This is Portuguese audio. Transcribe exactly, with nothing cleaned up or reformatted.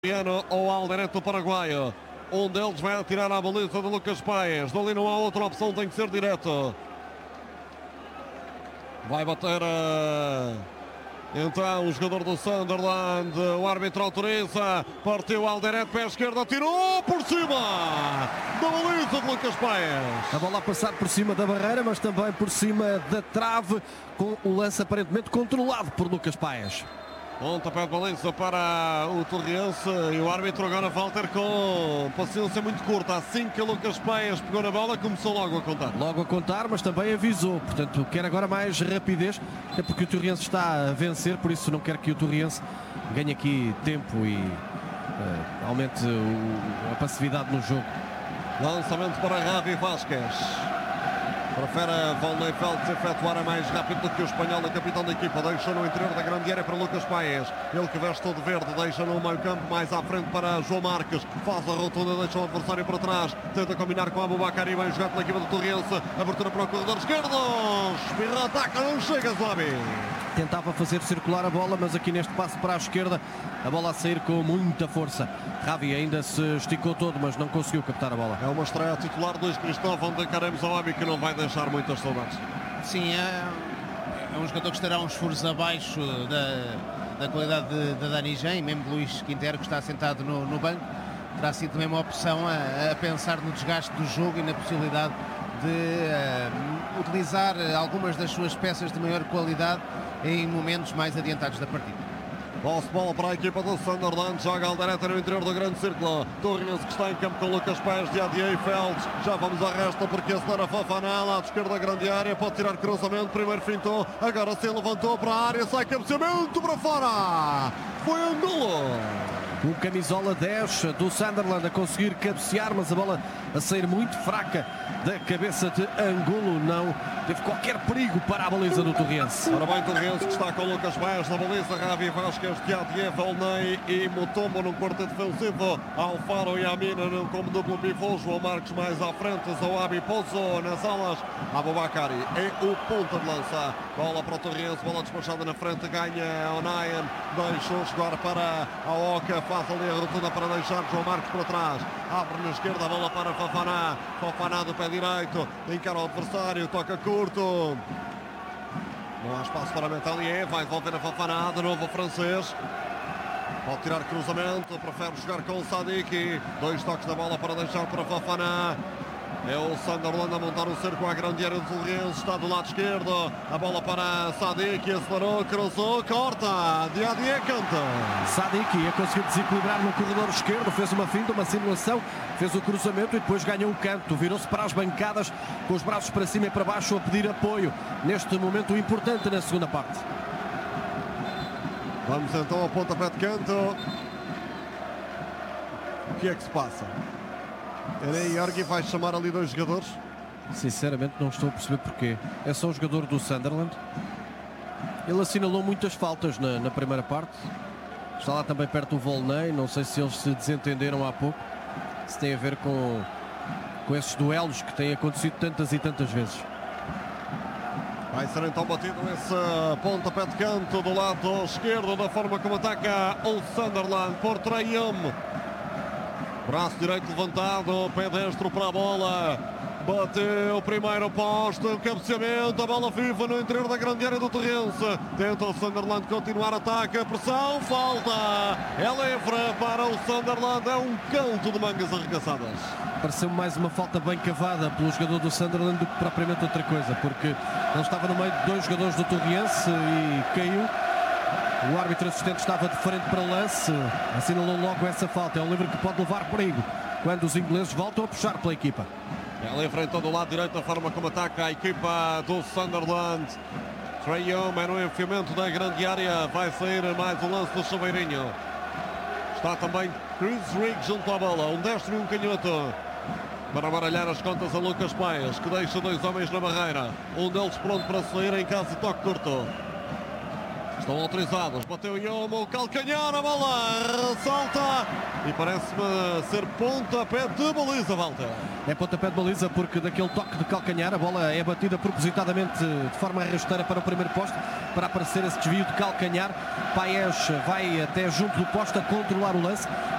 Ou Alderete do Paraguai. Um deles vai atirar a baliza de Lucas Paes. Dali não há outra opção, tem que ser direto. Vai bater uh, então o jogador do Sunderland. O árbitro autoriza. Partiu Alderete, pé esquerdo, atirou por cima da baliza de Lucas Paes. A bola a passar por cima da barreira, mas também por cima da trave, com o lance aparentemente controlado por Lucas Paes. Pontapé de baliza para o Torrense e o árbitro agora Walter com paciência muito curta. Assim que Lucas Paes pegou na bola, começou logo a contar. Logo a contar, mas também avisou. Portanto, quer agora mais rapidez, é porque o Torrense está a vencer, por isso não quer que o Torrense ganhe aqui tempo e uh, aumente o, a passividade no jogo. Lançamento para Javi Vázquez. Prefere Volney Feltz efetuar a mais rápido do que o espanhol, a capitão da equipa. Deixa no interior da grande área para Lucas Paes. Ele que veste todo verde, deixa no meio campo, mais à frente para João Marques. Faz a rotunda, deixa o adversário para trás. Tenta combinar com Aboubakar e bem jogado pela equipa do Torrense. Abertura para o corredor esquerdo. Espirra, ataca, não chega, Zlabi. Tentava fazer circular a bola, mas aqui neste passo para a esquerda, a bola a sair com muita força. Javi ainda se esticou todo, mas não conseguiu captar a bola. É uma estreia titular dos Cristóvão de Caremos ao Abi, que não vai deixar muitas saudades. Sim, é, é um jogador que estará uns furos abaixo da, da qualidade de, de Dani Jean, e mesmo de Luís Quintero, que está sentado no, no banco. Terá sido também uma opção a, a pensar no desgaste do jogo e na possibilidade de uh, utilizar algumas das suas peças de maior qualidade em momentos mais adiantados da partida. Posse de bola para a equipa do Sunderland. Joga Alderete no interior do grande círculo. Torrense que está em campo com Lucas Paes, de Adier e Feltz. Já vamos à resta porque a senhora Fofana, lado esquerdo da grande área, pode tirar cruzamento. Primeiro fintou, agora sim levantou para a área, sai cabeceamento para fora. Foi Angulo. O camisola dez do Sunderland a conseguir cabecear, mas a bola a sair muito fraca da cabeça de Angulo. Não teve qualquer perigo para a baliza do Torrense. Ora bem, Torrense que está com Lucas Paes na baliza. Javi Vázquez, Diadier, Volney e Mutombo num quarteto defensivo. Alfaro e Amina como duplo pivô. João Marques mais à frente. Zoabi Pouso nas alas. Aboubakar é o ponta de lança. Bola para o Torrense, bola despachada na frente. Ganha Onayen. Deixou chegar para a Oca. Faz ali a rotunda para deixar João Marques para trás. Abre na esquerda a bola para Fofana. Fofana do pé direito. Encara o adversário. Toca curto. Não há espaço para Metalier. Vai devolver a Fofana. De novo o francês. Pode tirar cruzamento. Prefere jogar com o Sadiki. Dois toques da bola para deixar para Fofana. É o Sunderland a montar o cerco à grande área do Torrense. Está do lado esquerdo. A bola para Sadiki. Acelerou, cruzou, corta. Diadier canta. Sadiki ia conseguir desequilibrar no corredor esquerdo. Fez uma finta, uma simulação. Fez o cruzamento e depois ganhou o canto. Virou-se para as bancadas com os braços para cima e para baixo a pedir apoio. Neste momento importante na segunda parte. Vamos então ao pontapé de canto. O que é que se passa? Erei Jorge vai chamar ali dois jogadores. Sinceramente não estou a perceber porquê. É só um jogador do Sunderland. Ele assinalou muitas faltas na, na primeira parte. Está lá também perto o Volney. Não sei se eles se desentenderam há pouco. Se tem a ver com, com esses duelos que têm acontecido tantas e tantas vezes. Vai ser então batido esse pontapé de canto do lado esquerdo, da forma como ataca o Sunderland por Traem. Braço direito levantado, pé destro para a bola. Bateu o primeiro poste, o cabeceamento, a bola viva no interior da grande área do Torrense. Tenta o Sunderland continuar, ataca, pressão, falta. É livre para o Sunderland, é um canto de mangas arregaçadas. Pareceu-me mais uma falta bem cavada pelo jogador do Sunderland do que propriamente outra coisa, porque ele estava no meio de dois jogadores do Torrense e caiu. O árbitro assistente estava de frente para o lance, assinalou logo essa falta. É um livre que pode levar perigo quando os ingleses voltam a puxar pela equipa. Ela enfrentou do lado direito a forma como ataca a equipa do Sunderland. Traem é no enfiamento da grande área. Vai sair mais um lance do Chaveirinho. Está também Chris Rigg junto à bola. Um destro e um canhoto. Para baralhar as contas a Lucas Paes, que deixa dois homens na barreira. Um deles pronto para sair em caso de toque curto. Estão autorizados. Bateu Yomo, calcanhar, a bola salta e parece-me ser pontapé de baliza, Walter. É pontapé de baliza porque daquele toque de calcanhar a bola é batida propositadamente de forma rasteira para o primeiro poste, para aparecer esse desvio de calcanhar. Paes vai até junto do poste a controlar o lance.